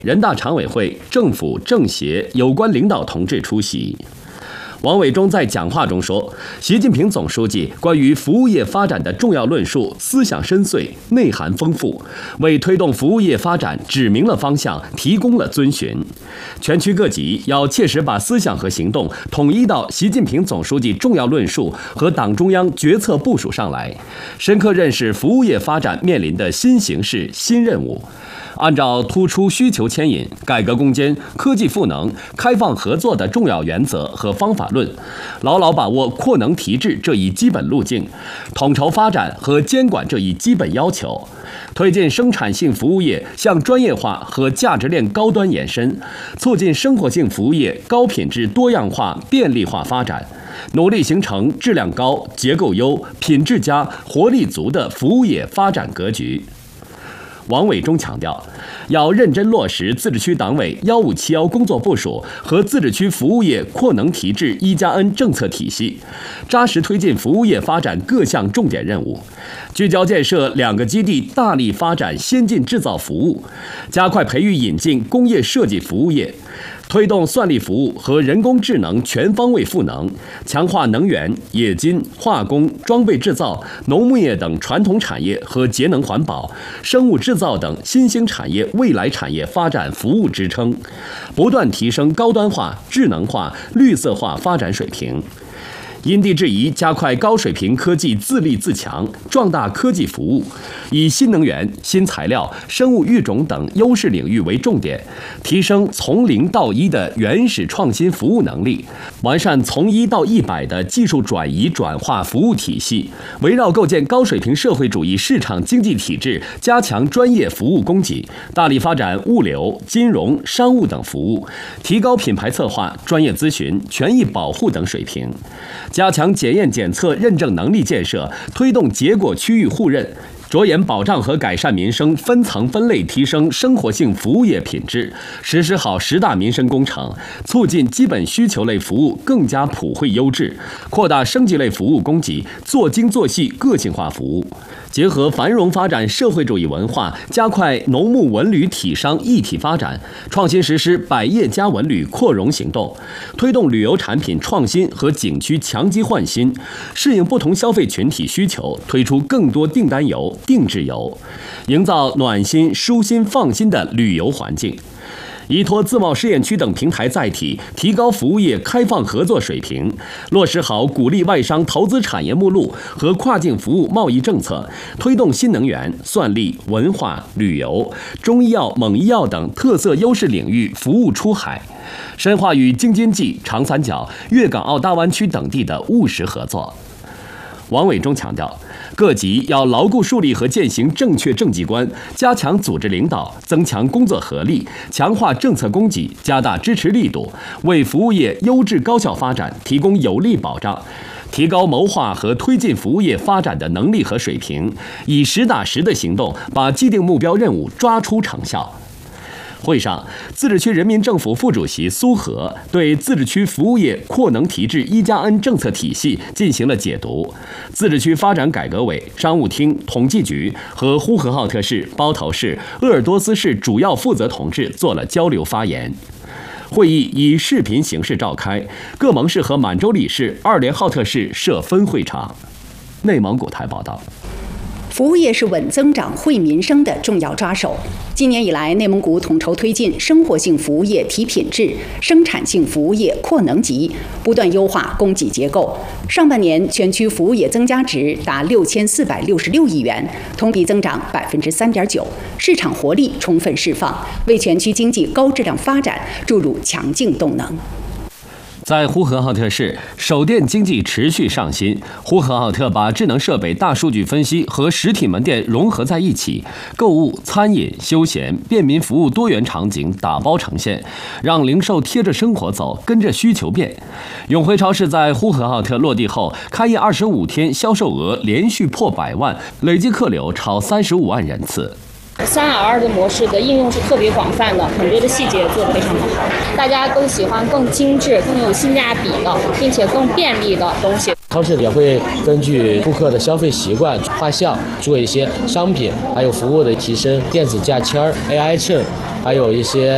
人大常委会、政府、政协有关领导同志出席。王伟忠在讲话中说，习近平总书记关于服务业发展的重要论述思想深邃、内涵丰富，为推动服务业发展指明了方向，提供了遵循。全区各级要切实把思想和行动统一到习近平总书记重要论述和党中央决策部署上来，深刻认识服务业发展面临的新形势、新任务。按照突出需求牵引、改革攻坚、科技赋能、开放合作的重要原则和方法论，牢牢把握扩能提质这一基本路径，统筹发展和监管这一基本要求，推进生产性服务业向专业化和价值链高端延伸，促进生活性服务业高品质多样化便利化发展，努力形成质量高、结构优、品质佳、活力足的服务业发展格局。王伟忠强调，要认真落实自治区党委1571工作部署和自治区服务业扩能提质1+N 政策体系，扎实推进服务业发展各项重点任务，聚焦建设2个基地，大力发展先进制造服务，加快培育引进工业设计服务业，推动算力服务和人工智能全方位赋能，强化能源、冶金、化工、装备制造、农牧业等传统产业和节能环保、生物制造等新兴产业未来产业发展服务支撑，不断提升高端化、智能化、绿色化发展水平。因地制宜加快高水平科技自立自强，壮大科技服务，以新能源、新材料、生物育种等优势领域为重点，提升从0到1的原始创新服务能力，完善从1到100的技术转移转化服务体系，围绕构建高水平社会主义市场经济体制，加强专业服务供给，大力发展物流、金融、商务等服务，提高品牌策划、专业咨询、权益保护等水平。加强检验检测认证能力建设，推动结果区域互认，着眼保障和改善民生，分层分类提升生活性服务业品质，实施好10大民生工程，促进基本需求类服务更加普惠优质，扩大升级类服务供给，做精做细个性化服务。结合繁荣发展社会主义文化，加快农牧文旅体商一体发展，创新实施百业加文旅扩容行动，推动旅游产品创新和景区强基换新，适应不同消费群体需求，推出更多订单游、定制游，营造暖心、舒心、放心的旅游环境。依托自贸试验区等平台载体，提高服务业开放合作水平，落实好鼓励外商投资产业目录和跨境服务贸易政策，推动新能源、算力、文化、旅游、中医药、猛医药等特色优势领域服务出海，深化与京津冀、长三角、粤港澳大湾区等地的务实合作。王伟忠强调，各级要牢固树立和践行正确政绩观，加强组织领导，增强工作合力，强化政策供给，加大支持力度，为服务业优质高效发展提供有力保障，提高谋划和推进服务业发展的能力和水平，以实打实的行动把既定目标任务抓出成效。会上，自治区人民政府副主席苏和对自治区服务业扩能提质1+N 政策体系进行了解读。自治区发展改革委、商务厅、统计局和呼和浩特市、包头市、鄂尔多斯市主要负责同志做了交流发言。会议以视频形式召开，各盟市和满洲里市、2连浩特市设分会场。内蒙古台报道。 服务业是稳增长、惠民生的重要抓手。今年以来，内蒙古统筹推进生活性服务业提品质、生产性服务业扩能级，不断优化供给结构。上半年全区服务业增加值达6466亿元，同比增长3.9%，市场活力充分释放，为全区经济高质量发展注入强劲动能。 在呼和浩特市，手电经济持续上新。呼和浩特把智能设备、大数据分析和实体门店融合在一起，购物、餐饮、休闲、便民服务多元场景打包呈现，让零售贴着生活走，跟着需求变。永辉超市在呼和浩特落地后，开业25天，销售额连续破100万，累计客流超35万人次。 3R2的模式的应用是特别广泛的，很多的细节做得非常的好，大家都喜欢更精致、更有性价比的，并且更便利的东西。 超市也会根据顾客的消费习惯画像，做一些商品还有服务的提升，电子价签、AI 秤，还有一些